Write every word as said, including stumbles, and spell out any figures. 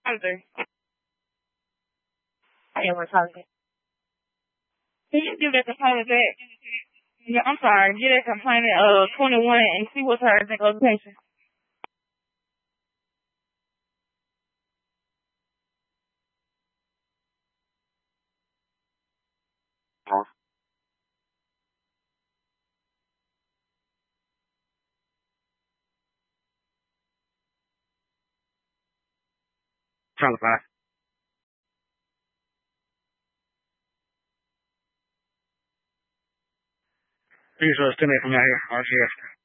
Either. I am retarded. Can you give that complaint back? Yeah, I'm sorry. Get that complaint at uh twenty-one and see what's her exact location. Taliban. Please uh, send me from out here. R C S.